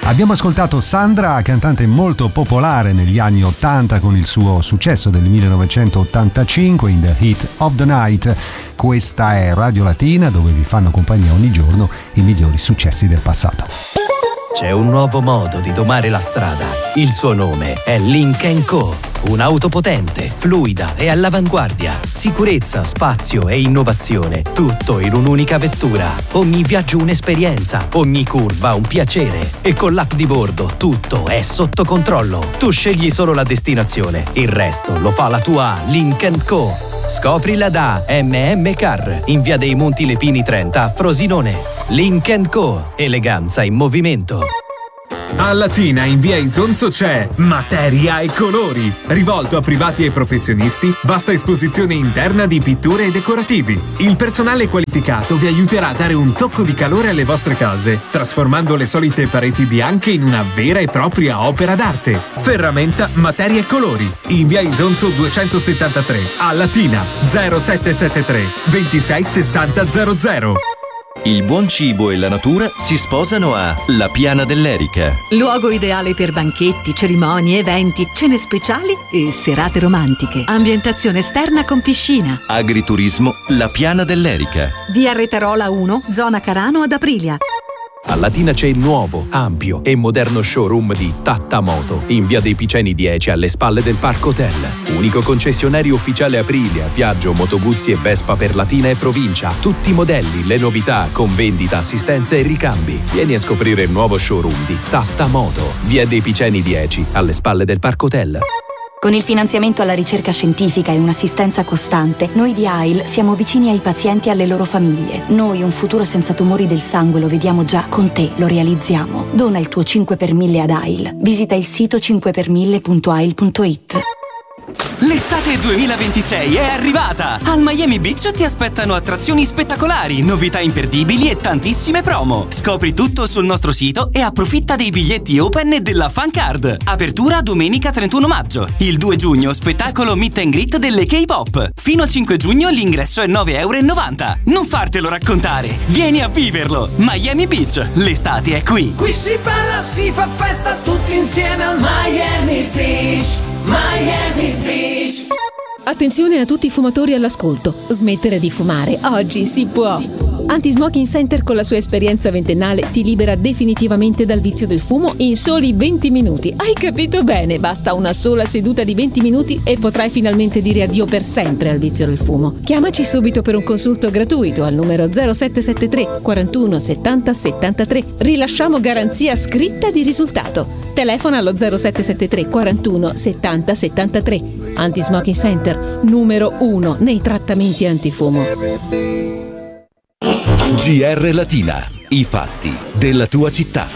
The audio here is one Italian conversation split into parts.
Abbiamo ascoltato Sandra, cantante molto popolare negli anni 80 con il suo successo del 1985 in The Heat of the Night. Questa è Radio Latina, dove vi fanno compagnia ogni giorno i migliori successi del passato. C'è un nuovo modo di domare la strada. Il suo nome è Lynk & Co. Un'auto potente, fluida e all'avanguardia. Sicurezza, spazio e innovazione. Tutto in un'unica vettura. Ogni viaggio un'esperienza. Ogni curva un piacere. E con l'app di bordo tutto è sotto controllo. Tu scegli solo la destinazione. Il resto lo fa la tua Lynk & Co. Scoprila da Car in via dei Monti Lepini 30 a Frosinone. Lynk & Co. Eleganza in movimento. A Latina in via Isonzo c'è Materia e Colori, rivolto a privati e professionisti, vasta esposizione interna di pitture e decorativi. Il personale qualificato vi aiuterà a dare un tocco di calore alle vostre case, trasformando le solite pareti bianche in una vera e propria opera d'arte. Ferramenta Materia e Colori, in via Isonzo 273, a Latina 0773 26 60 00. Il buon cibo e la natura si sposano a La Piana dell'Erica. Luogo ideale per banchetti, cerimonie, eventi, cene speciali e serate romantiche. Ambientazione esterna con piscina. Agriturismo La Piana dell'Erica. Via Retarola 1, zona Carano ad Aprilia. A Latina c'è il nuovo, ampio e moderno showroom di Tattamoto in via dei Piceni 10 alle spalle del Parco Hotel. Unico concessionario ufficiale Aprilia, Piaggio, Moto Guzzi e Vespa per Latina e provincia. Tutti i modelli, le novità, con vendita, assistenza e ricambi. Vieni a scoprire il nuovo showroom di Tattamoto, via dei Piceni 10 alle spalle del Parco Hotel. Con il finanziamento alla ricerca scientifica e un'assistenza costante, noi di AIL siamo vicini ai pazienti e alle loro famiglie. Noi un futuro senza tumori del sangue lo vediamo già, con te lo realizziamo. Dona il tuo 5 per 1000 ad AIL. Visita il sito 5per1000.ail.it. L'estate 2026 è arrivata! Al Miami Beach ti aspettano attrazioni spettacolari, novità imperdibili e tantissime promo. Scopri tutto sul nostro sito e approfitta dei biglietti open e della fan card. Apertura domenica 31 maggio. Il 2 giugno spettacolo meet and greet delle K-pop. Fino al 5 giugno l'ingresso è €9,90. Non fartelo raccontare, vieni a viverlo! Miami Beach, l'estate è qui! Qui si balla, si fa festa tutti insieme al Miami Beach. Miami Beach. Attenzione a tutti i fumatori all'ascolto. Smettere di fumare oggi si può. Anti-Smoking Center con la sua esperienza ventennale ti libera definitivamente dal vizio del fumo in soli 20 minuti. Hai capito bene? Basta una sola seduta di 20 minuti e potrai finalmente dire addio per sempre al vizio del fumo. Chiamaci subito per un consulto gratuito al numero 0773 41 70 73. Rilasciamo garanzia scritta di risultato. Telefona allo 0773 41 70 73. Anti-Smoking Center, numero 1 nei trattamenti antifumo. GR Latina, i fatti della tua città.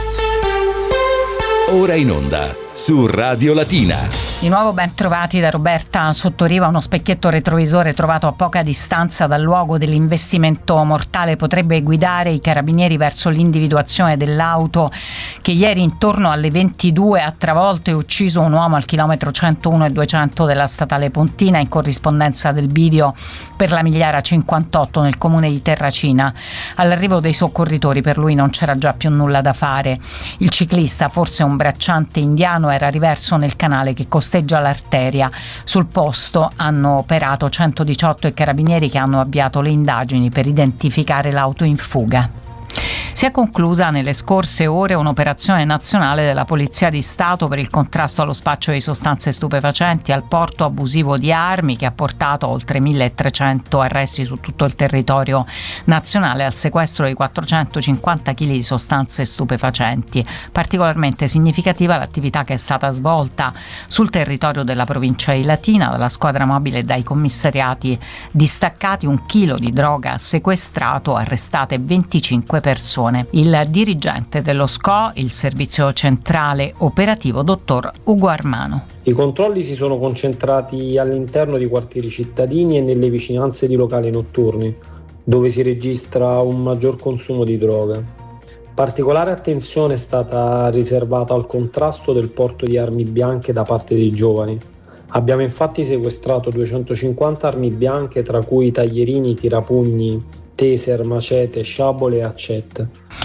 Ora in onda su Radio Latina. Di nuovo ben trovati da Roberta Sottoriva. Uno specchietto retrovisore trovato a poca distanza dal luogo dell'investimento mortale potrebbe guidare i carabinieri verso l'individuazione dell'auto che ieri intorno alle 22 ha travolto e ucciso un uomo al chilometro 101 e 200 della statale Pontina, in corrispondenza del bivio per la Migliara 58 nel comune di Terracina. All'arrivo dei soccorritori per lui non c'era già più nulla da fare. Il ciclista, forse un bracciante indiano, era riverso nel canale che costeggia l'arteria. Sul posto hanno operato 118 i carabinieri che hanno avviato le indagini per identificare l'auto in fuga. Si è conclusa nelle scorse ore un'operazione nazionale della Polizia di Stato per il contrasto allo spaccio di sostanze stupefacenti e al porto abusivo di armi, che ha portato a oltre 1.300 arresti su tutto il territorio nazionale, al sequestro di 450 kg di sostanze stupefacenti. Particolarmente significativa l'attività che è stata svolta sul territorio della provincia di Latina dalla squadra mobile e dai commissariati distaccati. 1 chilo di droga sequestrato, arrestate 25 persone. Il dirigente dello SCO, il servizio centrale operativo, dottor Ugo Armano. I controlli si sono concentrati all'interno di quartieri cittadini e nelle vicinanze di locali notturni, dove si registra un maggior consumo di droga. Particolare attenzione è stata riservata al contrasto del porto di armi bianche da parte dei giovani. Abbiamo infatti sequestrato 250 armi bianche, tra cui taglierini, tirapugni, taser, macete, sciabole e accette.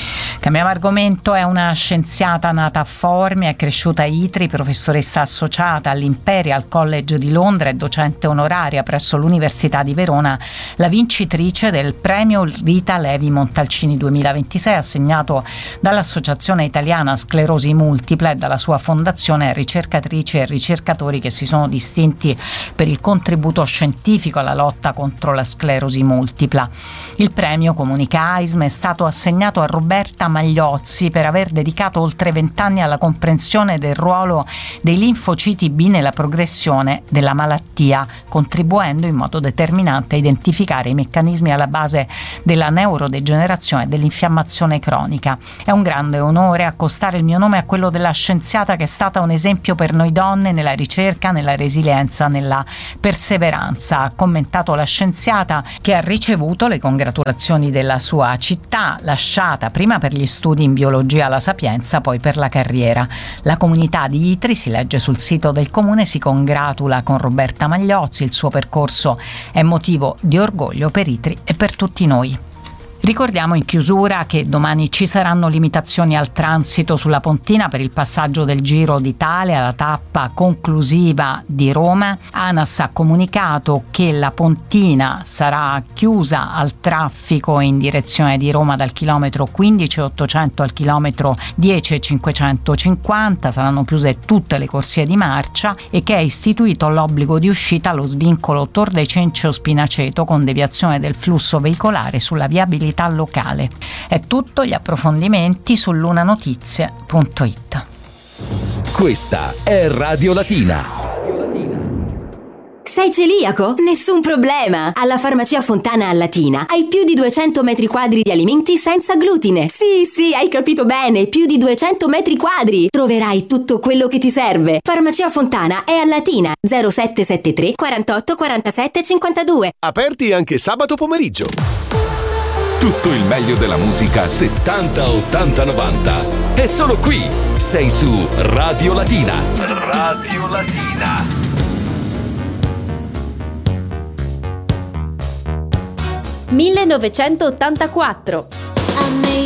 Cambiamo argomento. È una scienziata nata a Formia, è cresciuta a Itri, professoressa associata all'Imperial College di Londra e docente onoraria presso l'Università di Verona, la vincitrice del premio Rita Levi Montalcini 2026 assegnato dall'Associazione Italiana Sclerosi Multipla e dalla sua fondazione a ricercatrici e ricercatori che si sono distinti per il contributo scientifico alla lotta contro la sclerosi multipla. Il premio, comunica AISM, è stato assegnato a Roberta Magliozzi per aver dedicato oltre 20 anni alla comprensione del ruolo dei linfociti B nella progressione della malattia, contribuendo in modo determinante a identificare i meccanismi alla base della neurodegenerazione e dell'infiammazione cronica. È un grande onore accostare il mio nome a quello della scienziata che è stata un esempio per noi donne nella ricerca, nella resilienza, nella perseveranza, ha commentato la scienziata, che ha ricevuto le congratulazioni della sua città, lasciata prima per gli studi in biologia alla Sapienza, poi per la carriera. La comunità di Itri, si legge sul sito del comune, si congratula con Roberta Magliozzi. Il suo percorso è motivo di orgoglio per Itri e per tutti noi. Ricordiamo in chiusura che domani ci saranno limitazioni al transito sulla Pontina per il passaggio del Giro d'Italia, la tappa conclusiva di Roma. ANAS ha comunicato che la Pontina sarà chiusa al traffico in direzione di Roma dal chilometro 15.800 al chilometro 10.550, saranno chiuse tutte le corsie di marcia e che è istituito l'obbligo di uscita allo svincolo Tor de Cencio Spinaceto con deviazione del flusso veicolare sulla viabilità locale. È tutto, gli approfondimenti su lunanotizie.it. Questa è Radio Latina. Sei celiaco? Nessun problema! Alla Farmacia Fontana a Latina hai più di 200 metri quadri di alimenti senza glutine. Sì, hai capito bene, più di 200 metri quadri! Troverai tutto quello che ti serve. Farmacia Fontana è a Latina, 0773 48 47 52. Aperti anche sabato pomeriggio. Tutto il meglio della musica 70, 80, 90. È solo qui. Sei su Radio Latina. Radio Latina. 1984.